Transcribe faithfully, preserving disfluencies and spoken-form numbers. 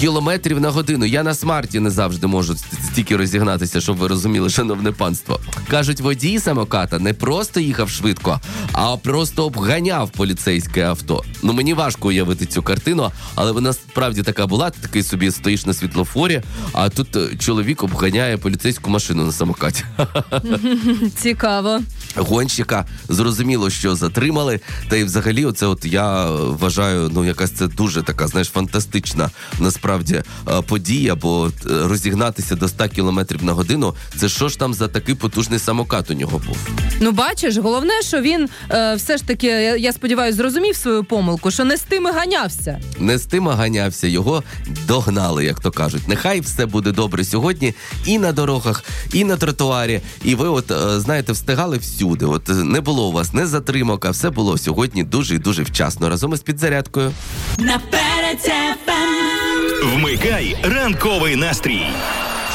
кілометрів на годину. Я на смарті не завжди можу стільки розігнатися, щоб ви розуміли, шановне панство. Кажуть, водій самоката не просто їхав швидко, а просто обганяв поліцейське авто. Ну, мені важко уявити цю картину, але вона справді така була. Ти такий собі стоїш на світлофорі, а тут чоловік обганяє поліцейську машину на самокаті. Цікаво. Гонщика зрозуміло, що затримали, та й взагалі оце от я вважаю, ну якась це дуже така, знаєш, фантастична насправді подія, бо розігнатися до ста кілометрів на годину, це що ж там за такий потужний самокат у нього був? Ну бачиш, головне, що він е, все ж таки, я, я сподіваюся, зрозумів свою помилку, що не з тими ганявся. Не з тими ганявся, його догнали, як то кажуть. Нехай все буде добре сьогодні і на дорогах, і на тротуарі, і ви от, е, знаєте, встигали всюди. От не було у вас не затримок, а все було сьогодні дуже і дуже вчасно. Разом із підзарядкою. Вмикай ранковий настрій.